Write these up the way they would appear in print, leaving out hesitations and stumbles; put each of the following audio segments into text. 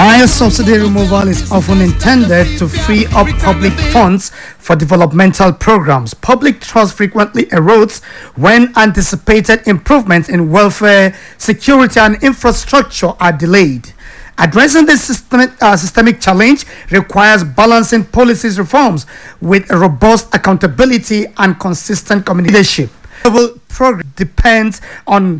While subsidy removal is often intended to free up public funds for developmental programs, public trust frequently erodes when anticipated improvements in welfare, security, and infrastructure are delayed. Addressing this systemic challenge requires balancing policies reforms with a robust accountability and consistent communication. Progress depends on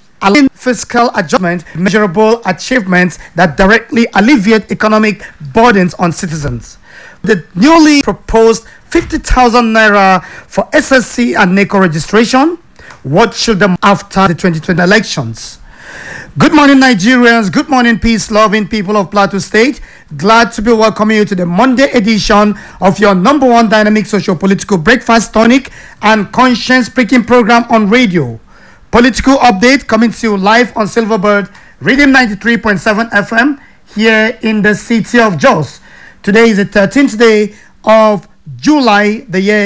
fiscal adjustment, measurable achievements that directly alleviate economic burdens on citizens. The newly proposed 50,000 naira for SSC and NACO registration. What should them after the 2020 elections? Good morning, Nigerians. Good morning, peace-loving people of Plateau State. Glad to be welcoming you to the Monday edition of your number one dynamic socio-political breakfast tonic and conscience-breaking program on radio. Political update coming to you live on Silverbird, Rhythm 93.7 FM here in the city of Jos. Today is the 13th day of July, the year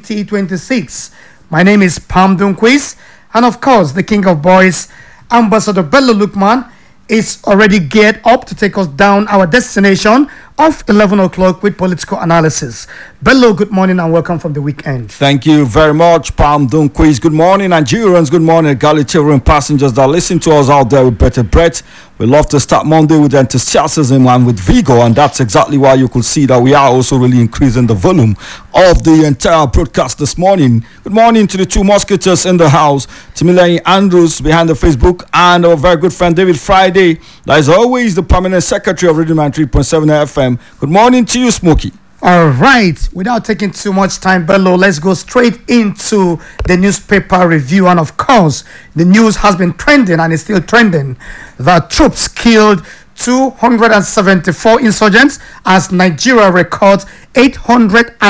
2026. My name is Pam Dunquiz, and of course, the king of boys, Ambassador Bello Lukman, is already geared up to take us down our destination of 11 o'clock with political analysis. Bello, good morning and welcome from the weekend. Thank you very much, Palm Dunquiz. Good morning, Nigerians. Good morning, egalitarian passengers that listen to us out there with better breath. We love to start Monday with enthusiasm and with vigor, and that's exactly why you could see that we are also really increasing the volume of the entire broadcast this morning. Good morning to the two musketeers in the house, Timileyin Andrews behind the Facebook, and our very good friend David Friday, that is always the permanent secretary of Radio 93.7 FM. Good morning to you, Smokey. All right, without taking too much time, Bello, let's go straight into the newspaper review. And of course, the news has been trending and is still trending. The troops killed 274 insurgents as Nigeria records 800